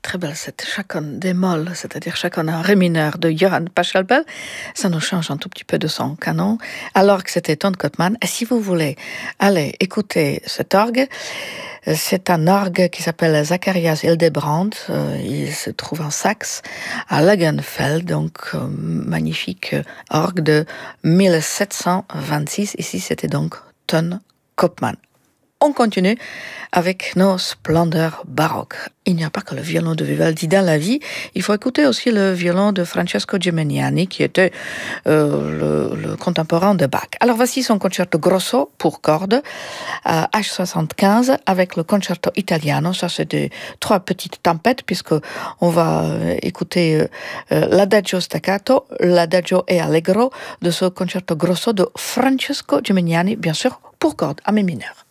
très belle cette chaconne des molles, c'est-à-dire chaconne en ré mineur de Johann Pachelbel. Ça nous change un tout petit peu de son canon, alors que c'était Ton Cotman. Et si vous voulez aller écouter cet orgue, c'est un orgue qui s'appelle Zacharias Hildebrand. Il se trouve en Saxe, à Langenfeld, donc magnifique orgue de 1726. Ici, c'était donc Ton Cotman. On continue avec nos splendeurs baroques. Il n'y a pas que le violon de Vivaldi dans la vie, il faut écouter aussi le violon de Francesco Geminiani, qui était le contemporain de Bach. Alors voici son concerto grosso pour cordes, H75, avec le concerto italiano. Ça, c'est des 3 petites tempêtes, puisque on va écouter l'adagio staccato, l'adagio e allegro de ce concerto grosso de Francesco Geminiani, bien sûr, pour cordes à mi mineur.